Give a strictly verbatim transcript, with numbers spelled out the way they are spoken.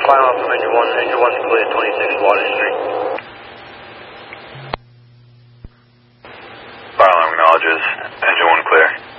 Fire alarm from engine one. Engine one's clear, twenty-six Water Street. Fire alarm acknowledges. Engine one clear.